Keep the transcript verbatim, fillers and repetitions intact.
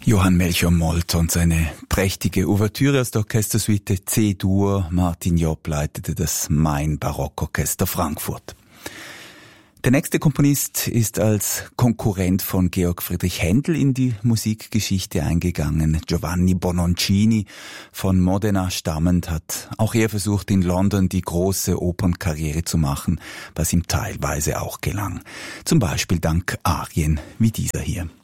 Johann Melchior Molt und seine prächtige Ouvertüre aus der Orchestersuite C-Dur. Martin Job leitete das Main-Barockorchester Frankfurt. Der nächste Komponist ist als Konkurrent von Georg Friedrich Händel in die Musikgeschichte eingegangen. Giovanni Bononcini, von Modena stammend, hat auch er versucht, in London die große Opernkarriere zu machen, was ihm teilweise auch gelang. Zum Beispiel dank Arien wie dieser hier.